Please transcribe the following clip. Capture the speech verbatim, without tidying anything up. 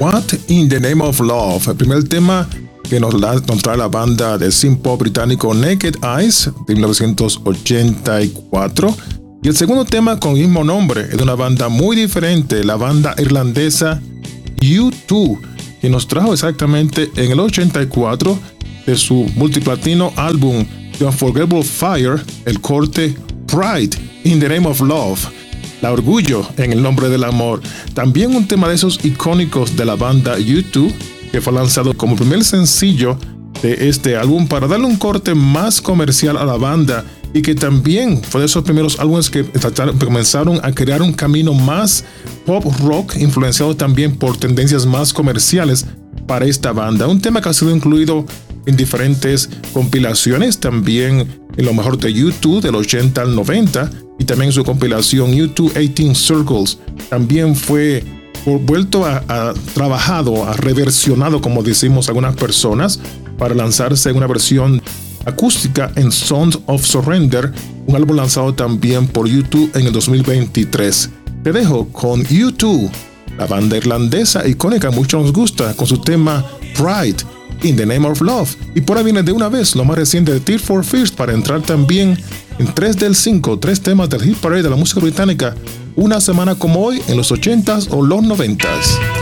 What in the Name of Love, el primer tema que nos, la, nos trae la banda de synth pop británico Naked Eyes de mil novecientos ochenta y cuatro. Y el segundo tema con el mismo nombre es de una banda muy diferente, la banda irlandesa U dos, que nos trajo exactamente en el ochenta y cuatro de su multiplatino álbum The Unforgettable Fire, el corte Pride in the Name of Love, la orgullo en el nombre del amor. También un tema de esos icónicos de la banda U dos, que fue lanzado como primer sencillo de este álbum para darle un corte más comercial a la banda, y que también fue de esos primeros álbumes que comenzaron a crear un camino más pop rock, influenciado también por tendencias más comerciales para esta banda. Un tema que ha sido incluido en diferentes compilaciones, también en lo mejor de U dos del ochenta al noventa, y también su compilación U dos dieciocho Circles también fue vuelto a, a trabajado, a reversionado, como decimos algunas personas, para lanzarse en una versión acústica en Sound of Surrender, un álbum lanzado también por U dos en el dos mil veintitrés. Te dejo con U dos, la banda irlandesa icónica, mucho nos gusta, con su tema Pride in the Name of Love. Y por ahí viene de una vez lo más reciente de Tears for Fears, para entrar también en tres del cinco, tres temas del hit parade de la música británica, una semana como hoy en los ochentas o los noventas.